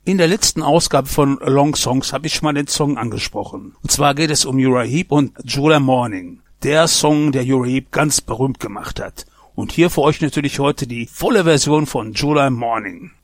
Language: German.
In der letzten Ausgabe von Long Songs habe ich schon mal den Song angesprochen. Und zwar geht es um Uriah Heep und July Morning. Der Song, der Uriah Heep ganz berühmt gemacht hat. Und hier für euch natürlich heute die volle Version von July Morning.